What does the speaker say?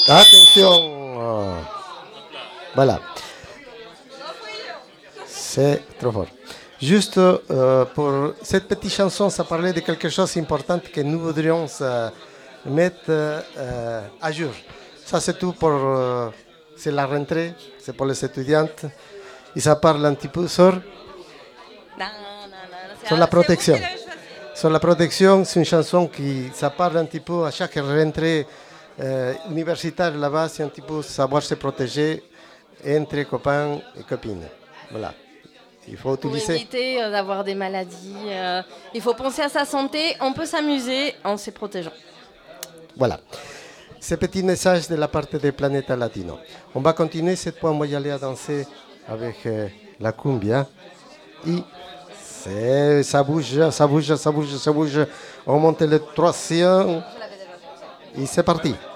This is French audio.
Attention. Voilà. C'est trop fort. Juste pour cette petite chanson, ça parlait de quelque chose d'important que nous voudrions mettre à jour. Ça, c'est tout pour. C'est la rentrée, c'est pour les étudiantes. Et ça parle un petit peu sur la protection. Sur la protection, c'est une chanson qui ça parle un petit peu à chaque rentrée universitaire là-bas, c'est un petit peu savoir se protéger entre copains et copines. Voilà. Il faut Pour utiliser. éviter d'avoir des maladies. Il faut penser à sa santé. On peut s'amuser en se protégeant. Voilà. Ce petit message de la part de Planeta Latino. On va continuer, cette fois on va y aller à danser avec la cumbia. Et ça bouge, ça bouge, ça bouge, ça bouge. On monte le troisième. Et c'est parti.